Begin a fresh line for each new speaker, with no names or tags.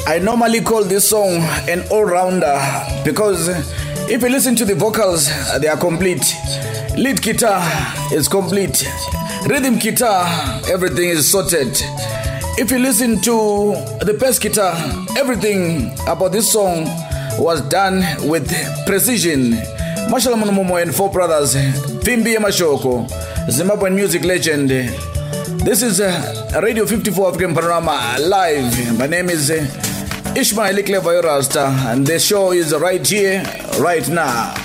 I normally call this song an all-rounder because if you listen to the vocals, they are complete. Lead guitar is complete. Rhythm guitar, everything is sorted. If you listen to the bass guitar, everything about this song was done with precision. Marshall Monomomo and Four Brothers, Fimbi Mashoko, Zimbabwean music legend. This is Radio 54 African Panorama live. My name is Ishmael Clever Rasta, and the show is right here, right now.